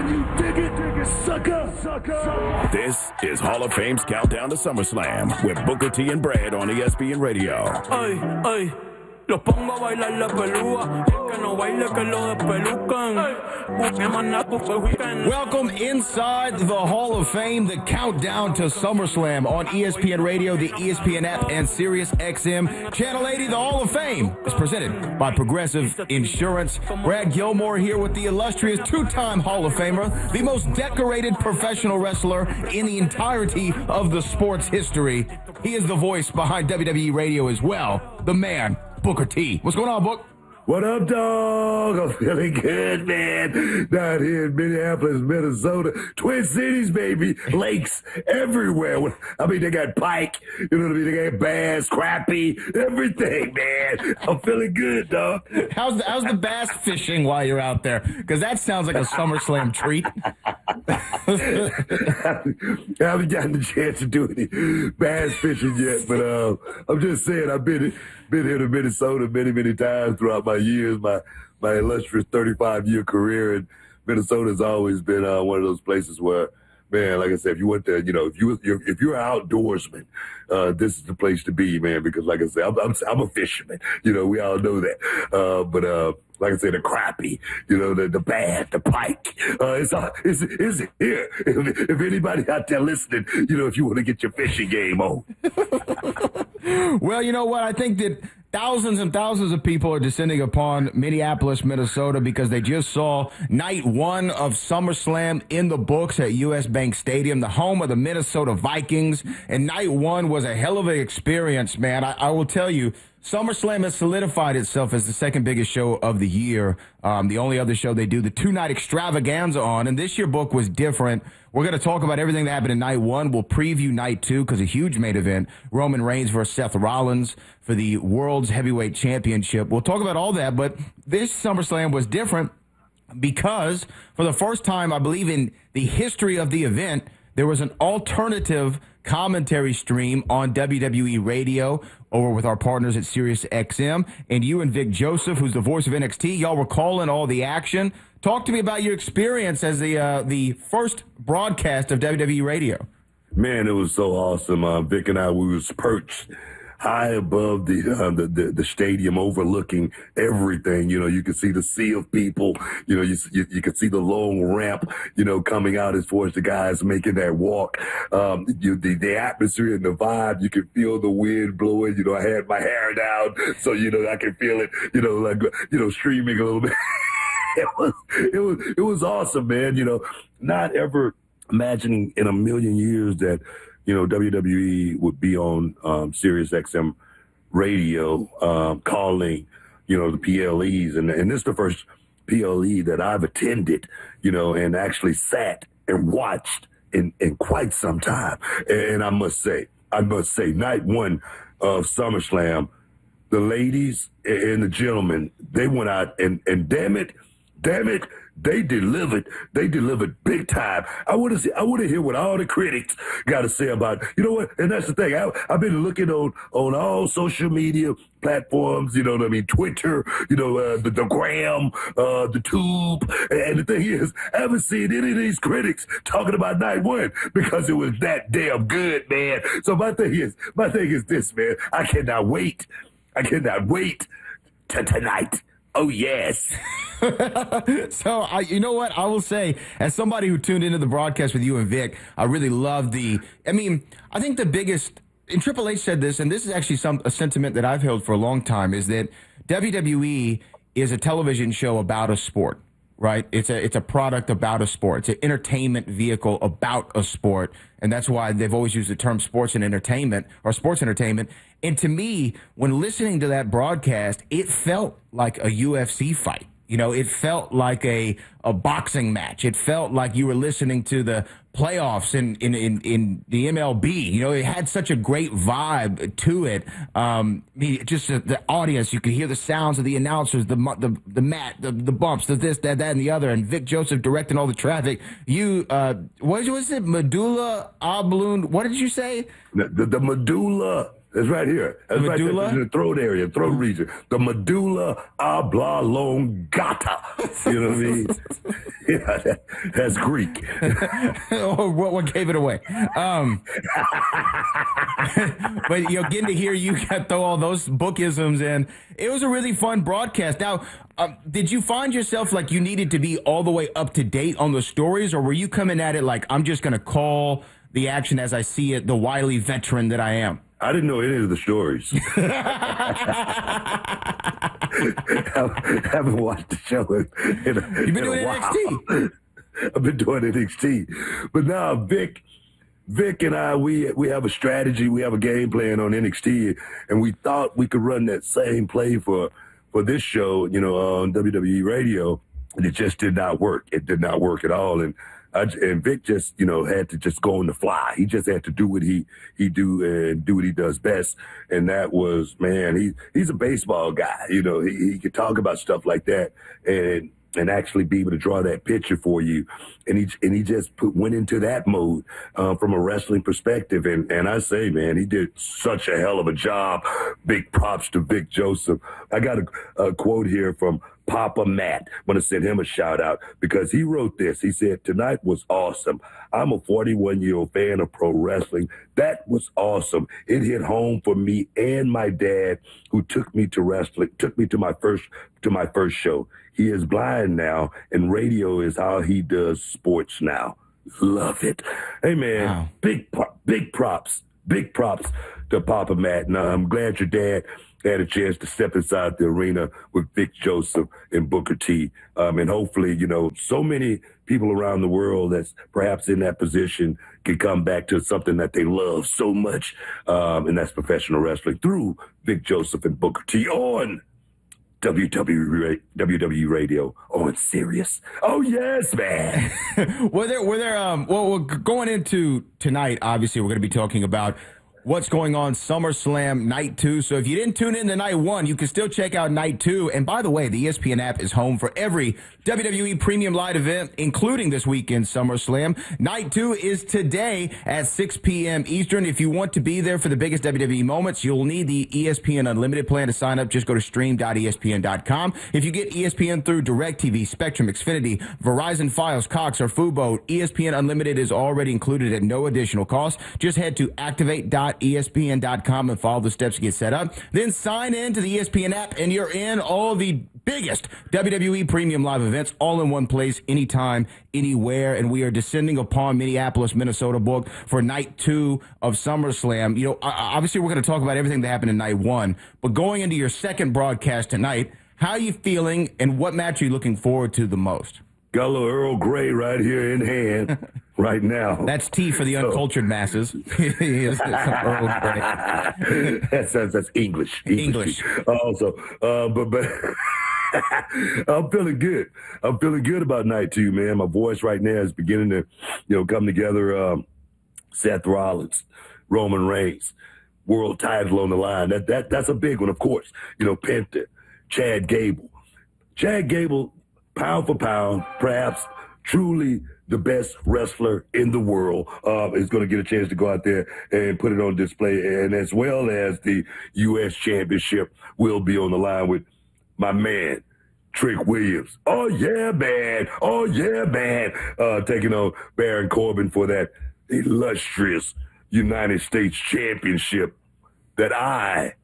Can you dig it, sucker? This is Hall of Fame's Countdown to SummerSlam with Booker T and Brad on ESPN Radio. Ay, ay, los pongo a bailar la pelúa. El que no baile que lo despelucan. Welcome inside the Hall of Fame, the countdown to SummerSlam on ESPN Radio, the ESPN app, and Sirius XM. Channel 80, the Hall of Fame is presented by Progressive Insurance. Brad Gilmore here with the illustrious two-time Hall of Famer, the most decorated professional wrestler in the entirety of the sport's history. He is the voice behind WWE Radio as well, the man, Booker T. What's going on, Book? What up, dog? I'm feeling good, man. Down here in Minneapolis, Minnesota. Twin Cities, baby. Lakes everywhere. I mean, they got pike. You know what I mean? They got bass, crappie, everything, man. I'm feeling good, dog. How's the bass fishing while you're out there? Because that sounds like a SummerSlam treat. I haven't gotten the chance to do any bass fishing yet, but I'm just saying I've been here to Minnesota many times throughout my years, my illustrious 35-year career, and Minnesota has always been one of those places where, man, like I said, if you went there, you know, if you're an outdoorsman, this is the place to be, man. Because, like I said, I'm a fisherman. You know, we all know that. But like I said, the crappie, you know, the bass, the pike, it's here. If anybody out there listening, you know, if you want to get your fishing game on. Well, you know what? I think that thousands and thousands of people are descending upon Minneapolis, Minnesota, because they just saw night one of SummerSlam in the books at US Bank Stadium, the home of the Minnesota Vikings. And night one was a hell of an experience, man. I will tell you, SummerSlam has solidified itself as the second biggest show of the year. The only other show they do the two-night extravaganza on. And this year book was different. We're going to talk about everything that happened in night one. We'll preview night two because a huge main event, Roman Reigns versus Seth Rollins for the World's Heavyweight Championship. We'll talk about all that, but this SummerSlam was different because for the first time, I believe, in the history of the event, there was an alternative commentary stream on WWE Radio over with our partners at Sirius XM. And you and Vic Joseph, who's the voice of NXT, y'all were calling all the action. Talk to me about your experience as the first broadcast of WWE Radio. Man, it was so awesome. Vic and I, we was perched high above the stadium, overlooking everything. You know, you could see the sea of people. You know, you could see the long ramp, you know, coming out as far as the guys making that walk. The atmosphere and the vibe, you could feel the wind blowing. You know, I had my hair down, so, you know, I could feel it, you know, like, you know, streaming a little bit. It was awesome, man. You know, not ever imagining in a million years that, you know, WWE would be on Sirius XM Radio calling, you know, the PLEs. And this is the first PLE that I've attended, you know, and actually sat and watched in quite some time. And I must say, night one of SummerSlam, the ladies and the gentlemen, they went out and damn it, they delivered. They delivered big time. I want to hear what all the critics got to say about, you know what? And that's the thing. I've been looking on all social media platforms, you know what I mean? Twitter, you know, the Gram, the Tube. And the thing is, I haven't seen any of these critics talking about night one because it was that damn good, man. So my thing is this, man. I cannot wait to tonight. Oh, yes. So, you know what? I will say, as somebody who tuned into the broadcast with you and Vic, I really love I think the biggest, and Triple H said this, and this is actually a sentiment that I've held for a long time, is that WWE is a television show about a sport, right? It's a product about a sport. It's an entertainment vehicle about a sport. And that's why they've always used the term sports and entertainment or sports entertainment. And to me, when listening to that broadcast, it felt like a UFC fight. You know, it felt like a boxing match. It felt like you were listening to the playoffs in the MLB. You know, it had such a great vibe to it. Just the audience, you could hear the sounds of the announcers, the mat, the bumps, the this, that, and the other, and Vic Joseph directing all the traffic. You, what was it? Medulla oblong. What did you say? The medulla. It's right here. That's medulla? Right there in the throat area, throat region. The medulla oblongata. You know what I mean? Yeah, that's Greek. Oh, what gave it away? But getting to hear you throw all those bookisms in, it was a really fun broadcast. Now, did you find yourself like you needed to be all the way up to date on the stories, or were you coming at it like I'm just going to call the action as I see it, the wily veteran that I am? I didn't know any of the stories. Haven't watched the show in You've been doing NXT. I've been doing NXT. But now Vic and I, we have a strategy, we have a game plan on NXT, and we thought we could run that same play for this show, on WWE radio, and it just did not work. It did not work at all. And Vic just, had to just go on the fly. He just had to do what he do and do what he does best. And that was, man, he's a baseball guy. He could talk about stuff like that and actually be able to draw that picture for you. And he just went into that mode from a wrestling perspective. And I say, man, he did such a hell of a job. Big props to Vic Joseph. I got a quote here from Papa Matt. I'm going to send him a shout out because he wrote this. He said, "Tonight was awesome. I'm a 41-year-old fan of pro wrestling. That was awesome. It hit home for me and my dad, who took me to wrestling, took me to my first show. He is blind now, and radio is how he does sports now. Love it." Hey, man, wow. Big props to Papa Matt. And I'm glad your dad had a chance to step inside the arena with Vic Joseph and Booker T. And hopefully, so many people around the world that's perhaps in that position can come back to something that they love so much, and that's professional wrestling through Vic Joseph and Booker T on WWE Radio on Sirius. Oh yes, man. Well, going into tonight, obviously we're going to be talking about what's going on SummerSlam Night 2. So if you didn't tune in to Night 1, you can still check out Night 2. And by the way, the ESPN app is home for every WWE Premium Live event, including this weekend's SummerSlam. Night 2 is today at 6 p.m. Eastern. If you want to be there for the biggest WWE moments, you'll need the ESPN Unlimited plan to sign up. Just go to stream.espn.com. If you get ESPN through DirecTV, Spectrum, Xfinity, Verizon, Fios, Cox, or Fubo, ESPN Unlimited is already included at no additional cost. Just head to activate.espn.com and follow the steps to get set up. Then sign in to the ESPN app, and you're in all the biggest WWE Premium Live events all in one place, anytime, anywhere. And we are descending upon Minneapolis, Minnesota book for Night 2 of SummerSlam. Obviously we're going to talk about everything that happened in Night 1, but going into your second broadcast tonight, how are you feeling and what match are you looking forward to the most? Got a little Earl Grey right here in hand right now. That's tea for the uncultured masses. Earl Grey. That's English. English. Also, but I'm feeling good. I'm feeling good about Night 2, man. My voice right now is beginning to, come together. Seth Rollins, Roman Reigns, world title on the line. That's a big one, of course. Penta, Chad Gable. Chad Gable, pound for pound, perhaps truly the best wrestler in the world, is going to get a chance to go out there and put it on display. And as well as the U.S. Championship will be on the line with my man, Trick Williams. Oh, yeah, man. Taking on Baron Corbin for that illustrious United States Championship that I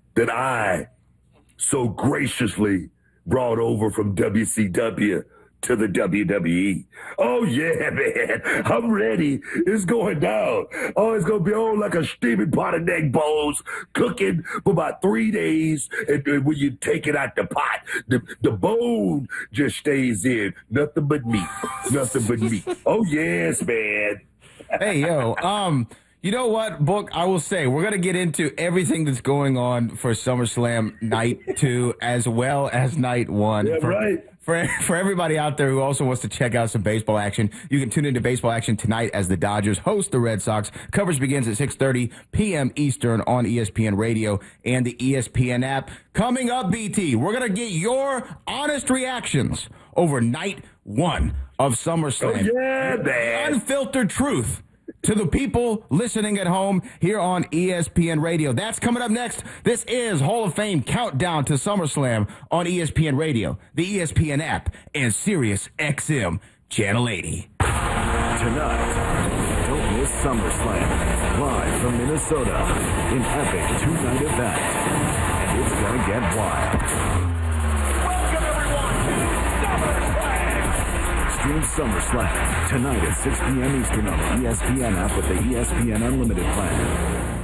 so graciously brought over from WCW to the WWE. Oh, yeah, man. I'm ready. It's going down. Oh, it's going to be on like a steaming pot of neck bones, cooking for about 3 days. And when you take it out the pot, the bone just stays in. Nothing but meat. Nothing but meat. Oh, yes, man. Hey, yo, you know what, Book? I will say, we're going to get into everything that's going on for SummerSlam Night 2 as well as Night 1. Yeah, right. For everybody out there who also wants to check out some baseball action, you can tune into baseball action tonight as the Dodgers host the Red Sox. Coverage begins at 6:30 p.m. Eastern on ESPN Radio and the ESPN app. Coming up, BT, we're going to get your honest reactions over Night 1 of SummerSlam. Oh, yeah, man. Unfiltered truth to the people listening at home here on ESPN Radio. That's coming up next. This is Hall of Fame Countdown to SummerSlam on ESPN Radio, the ESPN app, and Sirius XM Channel 80. Tonight, don't miss SummerSlam, live from Minnesota, in epic two-night event. And it's gonna get wild. Welcome, everyone, to SummerSlam! Stream SummerSlam tonight at 6 p.m. Eastern on the ESPN app with the ESPN Unlimited plan.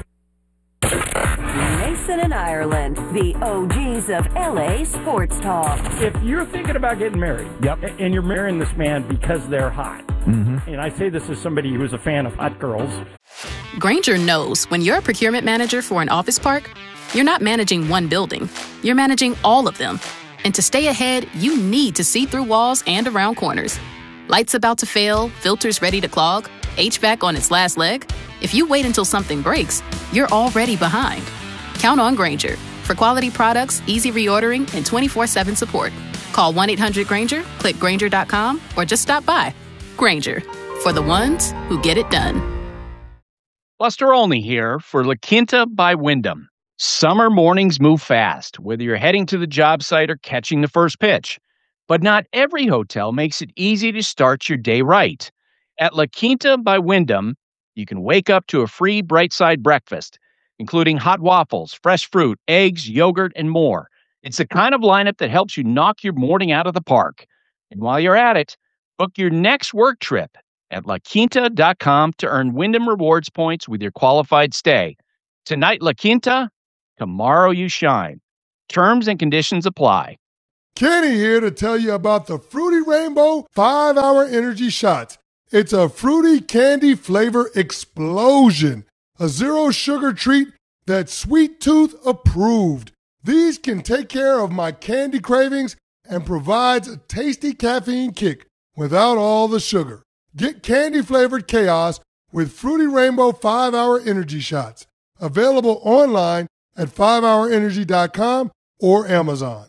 Mason and Ireland, the OGs of LA sports talk. If you're thinking about getting married, and you're marrying this man because they're hot, and I say this as somebody who's a fan of hot girls. Grainger knows when you're a procurement manager for an office park, you're not managing one building, you're managing all of them. And to stay ahead, you need to see through walls and around corners. Lights about to fail, filters ready to clog, HVAC on its last leg. If you wait until something breaks, you're already behind. Count on Grainger for quality products, easy reordering, and 24/7 support. Call 1-800-GRAINGER, click Grainger.com, or just stop by. Grainger, for the ones who get it done. Buster Olney here for La Quinta by Wyndham. Summer mornings move fast, whether you're heading to the job site or catching the first pitch. But not every hotel makes it easy to start your day right. At La Quinta by Wyndham, you can wake up to a free Bright Side breakfast, including hot waffles, fresh fruit, eggs, yogurt, and more. It's the kind of lineup that helps you knock your morning out of the park. And while you're at it, book your next work trip at LaQuinta.com to earn Wyndham Rewards points with your qualified stay. Tonight, La Quinta, tomorrow you shine. Terms and conditions apply. Kenny here to tell you about the Fruity Rainbow 5-Hour Energy Shots. It's a fruity candy flavor explosion. A zero-sugar treat that's Sweet Tooth approved. These can take care of my candy cravings and provides a tasty caffeine kick without all the sugar. Get candy-flavored chaos with Fruity Rainbow 5-Hour Energy Shots. Available online at 5hourenergy.com or Amazon.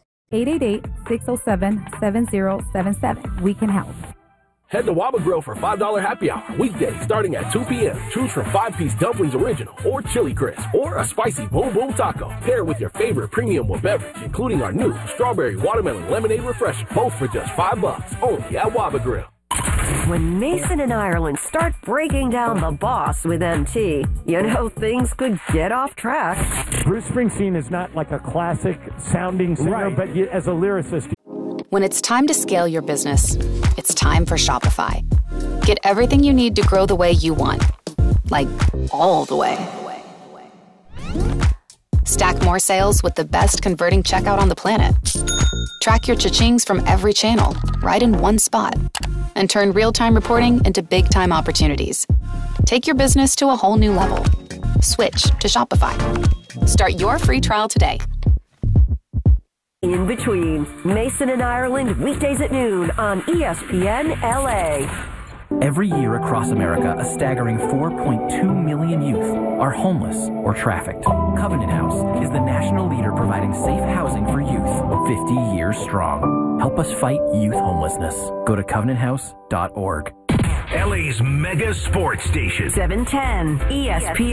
888-607-7077. We can help. Head to Waba Grill for $5 happy hour, weekdays starting at 2 p.m. Choose from 5-piece dumplings original, or chili crisp, or a spicy boom boom taco. Pair with your favorite premium beverage, including our new strawberry watermelon lemonade refresher, both for just $5, only at Waba Grill. When Mason and Ireland start breaking down the boss with MT, you know things could get off track. Bruce Springsteen is not like a classic sounding singer, but as a lyricist. When it's time to scale your business, it's time for Shopify. Get everything you need to grow the way you want. Like, all the way. Stack more sales with the best converting checkout on the planet. Track your cha-chings from every channel, right in one spot. And turn real-time reporting into big-time opportunities. Take your business to a whole new level. Switch to Shopify. Start your free trial today. In Between, Mason and Ireland, weekdays at noon on ESPN LA. Every year across America, a staggering 4.2 million youth are homeless or trafficked. Covenant House is the national leader providing safe housing for youth, 50 years strong. Help us fight youth homelessness. Go to covenanthouse.org. LA's mega sports station. 710 ESPN.